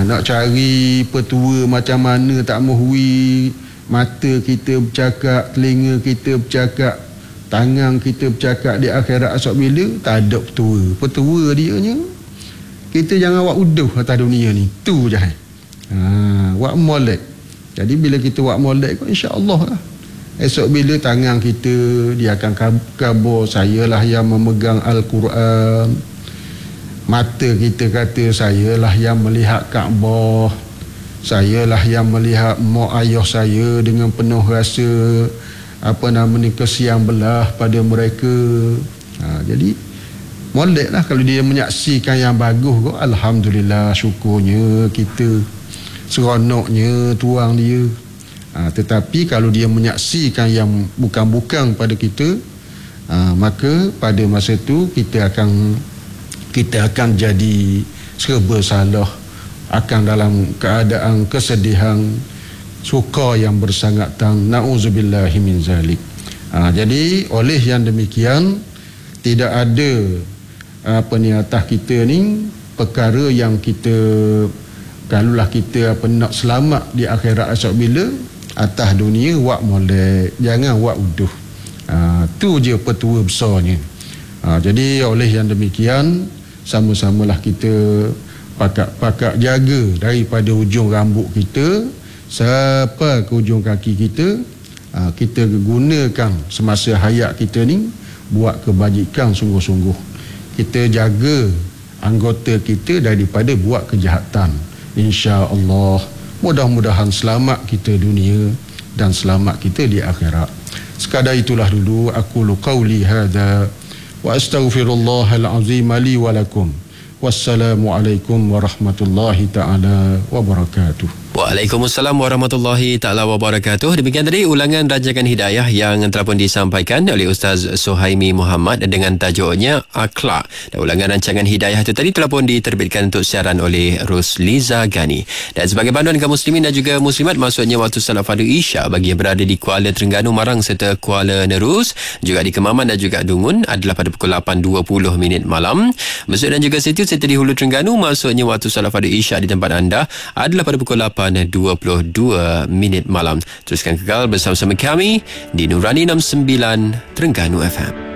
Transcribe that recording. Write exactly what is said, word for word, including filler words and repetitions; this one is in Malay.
nak cari petua macam mana tak mahui, mata kita bercakap, telinga kita bercakap, tangan kita bercakap di akhirat esok bila, tak ada petua. Petua dia nya kita jangan buat uduh atas dunia ni, tu je. Ha, buat molek. Jadi bila kita buat molek, insya-Allah lah esok bila tangan kita dia akan kabar sayalah yang memegang Al-Quran, mata kita kata sayalah yang melihat Kaabah, sayalah yang melihat mak ayah saya dengan penuh rasa apa nama ni kesian belah pada mereka. Ha, jadi moleklah kalau dia menyaksikan yang bagus, alhamdulillah, syukurnya kita, seronoknya tuang dia. Ha, tetapi kalau dia menyaksikan yang bukan-bukan pada kita, ha, maka pada masa itu kita akan kita akan jadi serba salah, akan dalam keadaan kesedihan, suka yang bersangatan. Na'udzubillahi min zalik. Ha, jadi oleh yang demikian, tidak ada apa ni atas kita ni perkara yang kita, kalaulah kita apa nak selamat di akhirat esok bila, atas dunia wak molek, jangan wak uduh. Ha, tu je petua besarnya. Ha, jadi oleh yang demikian, sama-samalah kita pakak-pakak jaga daripada hujung rambut kita sampai ke hujung kaki kita. Ha, kita gunakan semasa hayat kita ni buat kebajikan sungguh-sungguh. Kita jaga anggota kita daripada buat kejahatan. Insya-Allah, mudah-mudahan selamat kita dunia dan selamat kita di akhirat. Sekadar itulah dulu aku qauli hadza wa astaghfirullahal azim li wa lakum. Wassalamualaikum warahmatullahi taala wabarakatuh. Waalaikumsalam warahmatullahi taala wabarakatuh. Demikian tadi ulangan Rancangan Hidayah yang telah pun disampaikan oleh Ustaz Suhaimi Muhammad dengan tajuknya Akhlak. Dan ulangan Rancangan Hidayah itu tadi telah pun diterbitkan untuk siaran oleh Rusliza Gani. Dan sebagai panduan kaum muslimin dan juga muslimat, maksudnya waktu salat fardu Isya bagi yang berada di Kuala Terengganu, Marang serta Kuala Nerus, juga di Kemaman dan juga Dungun adalah pada pukul lapan dua puluh minit malam. Mesut dan juga Situ serta di Hulu Terengganu, maksudnya waktu salat fardu Isya di tempat anda adalah pada pukul lapan dua puluh dua minit malam. Teruskan kekal bersama-sama kami di Nurani enam puluh sembilan Terengganu F M.